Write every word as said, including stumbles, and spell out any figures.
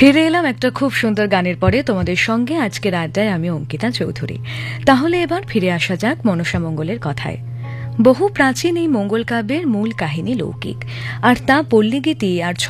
ফিরে এলাম একটা খুব সুন্দর গানের পরে তোমাদের সঙ্গে। আজকের আড্ডায় আমি অঙ্কিতা চৌধুরী। তাহলে এবার ফিরে আসা যাক মনসা মঙ্গলের কথায়। বহু প্রাচীন এই মঙ্গল কাব্যের মূল কাহিনী লৌকিক, আর তা পল্লীগীতি আর